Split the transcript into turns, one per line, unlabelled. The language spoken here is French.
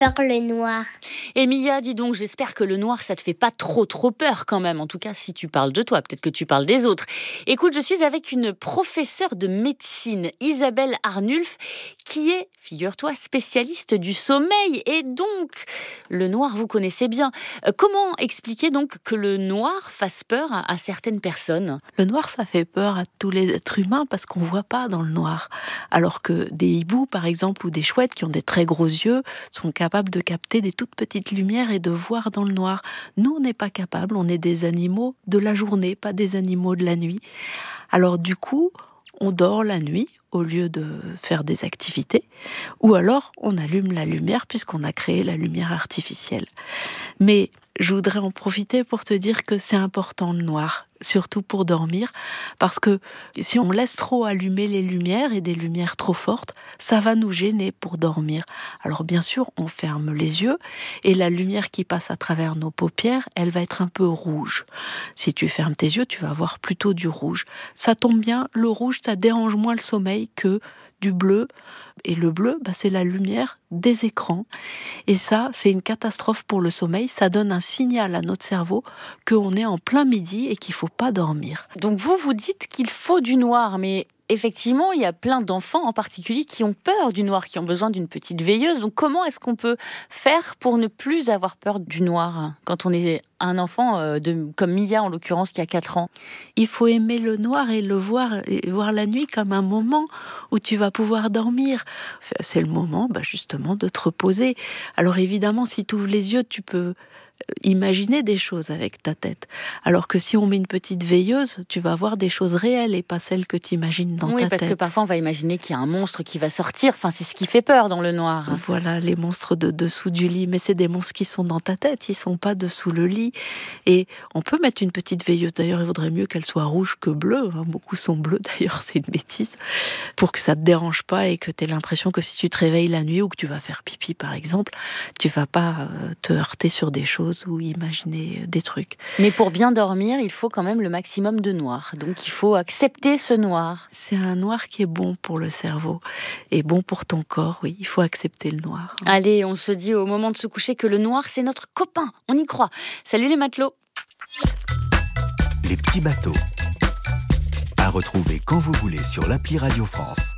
peur le noir.
Emilia, dis donc, j'espère que le noir, ça te fait pas trop peur quand même. En tout cas, si tu parles de toi, peut-être que tu parles des autres. Écoute, je suis avec une professeure de médecine, Isabelle Arnulf, qui est, figure-toi, spécialiste du sommeil. Et donc, le noir, vous connaissez bien. Comment expliquer donc que le noir fasse peur à certaines personnes ?
Le noir, ça fait peur à tous les êtres humains parce qu'on ne voit pas dans le noir. Alors que des hiboux, par exemple, ou des chouettes qui ont des très gros yeux, sont capables de capter des toutes petites lumières et de voir dans le noir. Nous, on n'est pas capables, on est des animaux de la journée, pas des animaux de la nuit. Alors du coup, on dort la nuit au lieu de faire des activités, ou alors on allume la lumière puisqu'on a créé la lumière artificielle. Mais je voudrais en profiter pour te dire que c'est important le noir, surtout pour dormir, parce que si on laisse trop allumer les lumières et des lumières trop fortes, ça va nous gêner pour dormir. Alors bien sûr, on ferme les yeux et la lumière qui passe à travers nos paupières, elle va être un peu rouge. Si tu fermes tes yeux, tu vas voir plutôt du rouge. Ça tombe bien, le rouge, ça dérange moins le sommeil que du bleu. Et le bleu, c'est la lumière des écrans. Et ça, c'est une catastrophe pour le sommeil. Ça donne un signal à notre cerveau qu'on est en plein midi et qu'il ne faut pas dormir.
Donc vous dites qu'il faut du noir, mais effectivement, il y a plein d'enfants en particulier qui ont peur du noir, qui ont besoin d'une petite veilleuse. Donc comment est-ce qu'on peut faire pour ne plus avoir peur du noir quand on est un enfant comme Mia en l'occurrence qui a 4 ans?
Il faut aimer le noir et le voir la nuit comme un moment où tu vas pouvoir dormir. C'est le moment justement de te reposer. Alors évidemment, si tu ouvres les yeux, tu peux imaginer des choses avec ta tête. Alors que si on met une petite veilleuse, tu vas voir des choses réelles et pas celles que tu imagines dans ta tête.
Oui, parce que parfois on va imaginer qu'il y a un monstre qui va sortir. Enfin, c'est ce qui fait peur dans le noir.
Voilà, les monstres de dessous du lit. Mais c'est des monstres qui sont dans ta tête, ils sont pas dessous le lit. Et on peut mettre une petite veilleuse. D'ailleurs, il vaudrait mieux qu'elle soit rouge que bleue. Beaucoup sont bleus, d'ailleurs, c'est une bêtise. Pour que ça te dérange pas et que tu aies l'impression que si tu te réveilles la nuit ou que tu vas faire pipi, par exemple, tu vas pas te heurter sur des choses ou imaginer des trucs.
Mais pour bien dormir, il faut quand même le maximum de noir. Donc il faut accepter ce noir.
C'est un noir qui est bon pour le cerveau et bon pour ton corps, oui. Il faut accepter le noir.
Allez, on se dit au moment de se coucher que le noir, c'est notre copain. On y croit. Salut les matelots.
Les petits bateaux. À retrouver quand vous voulez sur l'appli Radio France.